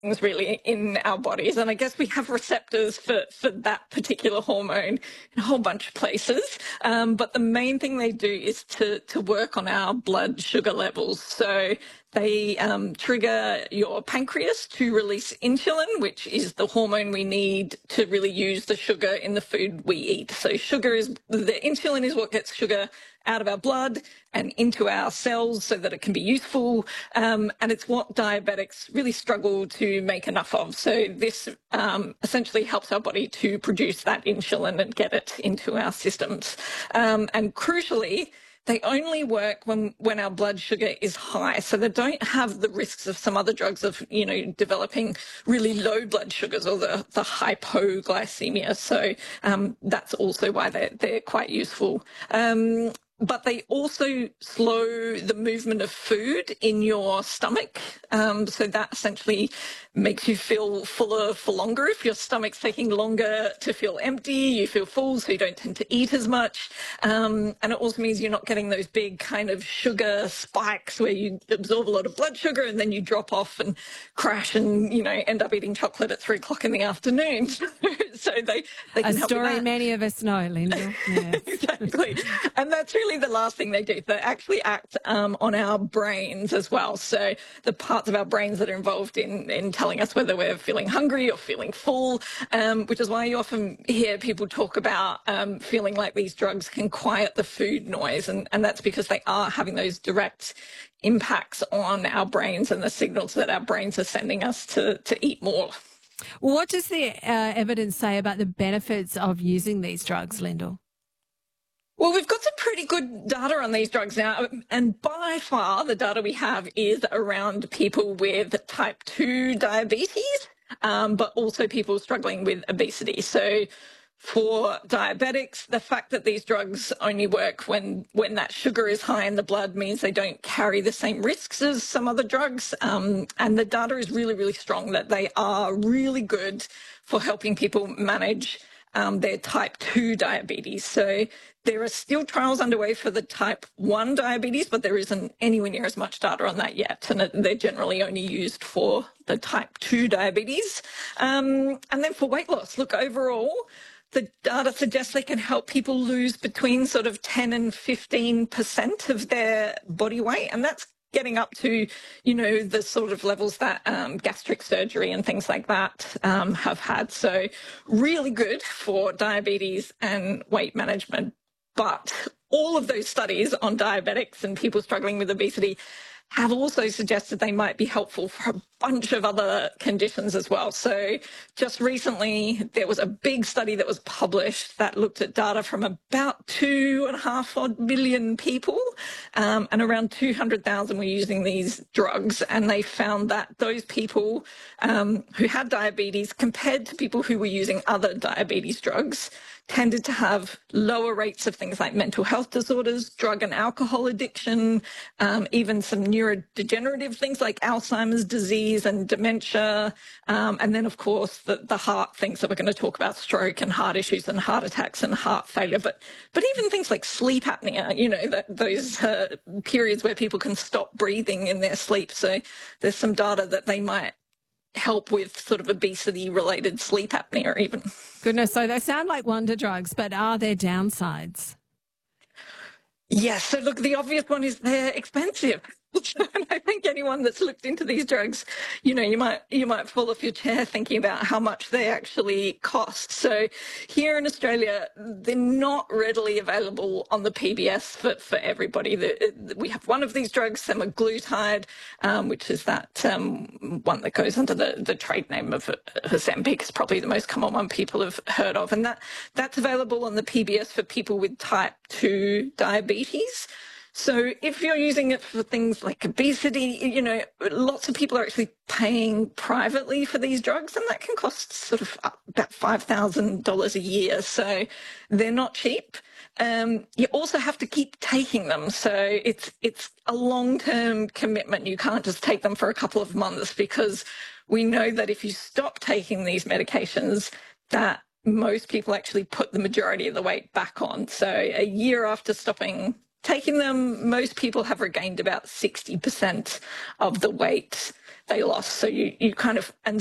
things really in our bodies. And I guess we have receptors for that particular hormone in a whole bunch of places. But the main thing they do is to work on our blood sugar levels. So they trigger your pancreas to release insulin, which is the hormone we need to really use the sugar in the food we eat. So the insulin is what gets sugar out of our blood and into our cells so that it can be useful. And it's what diabetics really struggle to make enough of. So this essentially helps our body to produce that insulin and get it into our systems. And crucially, they only work when our blood sugar is high. So they don't have the risks of some other drugs of, developing really low blood sugars or the hypoglycemia. So that's also why they're quite useful. But they also slow the movement of food in your stomach. So that essentially makes you feel fuller for longer. If your stomach's taking longer to feel empty, you feel full, so you don't tend to eat as much. And it also means you're not getting those big kind of sugar spikes where you absorb a lot of blood sugar and then you drop off and crash and, end up eating chocolate at 3 o'clock in the afternoon. So they can help with that. A story many of us know, Linda. Yes. Exactly. And that's really the last thing they do. They actually act on our brains as well. So the parts of our brains that are involved in telling us whether we're feeling hungry or feeling full, which is why you often hear people talk about feeling like these drugs can quiet the food noise. And that's because they are having those direct impacts on our brains and the signals that our brains are sending us to eat more. What does the evidence say about the benefits of using these drugs, Lyndall? Well, we've got some pretty good data on these drugs now, and by far the data we have is around people with type 2 diabetes, but also people struggling with obesity. So for diabetics, the fact that these drugs only work when that sugar is high in the blood means they don't carry the same risks as some other drugs. And the data is really, really strong that they are really good for helping people manage their type 2 diabetes. So there are still trials underway for the type 1 diabetes, but there isn't anywhere near as much data on that yet. And they're generally only used for the type 2 diabetes. And then for weight loss, look, overall, the data suggests they can help people lose between sort of 10 and 15% of their body weight. And that's getting up to, the sort of levels that gastric surgery and things like that have had. So really good for diabetes and weight management. But all of those studies on diabetics and people struggling with obesity have also suggested they might be helpful for a bunch of other conditions as well. So just recently, there was a big study that was published that looked at data from about 2.5 million people, and around 200,000 were using these drugs. And they found that those people who had diabetes compared to people who were using other diabetes drugs tended to have lower rates of things like mental health disorders, drug and alcohol addiction, even some neurodegenerative things like Alzheimer's disease and dementia. And then, of course, the heart things that we're going to talk about, stroke and heart issues and heart attacks and heart failure. But even things like sleep apnea, those periods where people can stop breathing in their sleep. So there's some data that they might help with sort of obesity-related sleep apnea even. Goodness, so they sound like wonder drugs, but are there downsides? Yes, so look, the obvious one is they're expensive. And I think anyone that's looked into these drugs, you might fall off your chair thinking about how much they actually cost. So here in Australia, they're not readily available on the PBS for everybody. We have one of these drugs, semaglutide, which is that one that goes under the trade name of Ozempic. It's probably the most common one people have heard of. And that's available on the PBS for people with type 2 diabetes. So if you're using it for things like obesity, lots of people are actually paying privately for these drugs, and that can cost sort of about $5,000 a year. So they're not cheap. You also have to keep taking them. So it's a long-term commitment. You can't just take them for a couple of months, because we know that if you stop taking these medications, that most people actually put the majority of the weight back on. So a year after stopping taking them, most people have regained about 60% of the weight they lost. So you kind of, and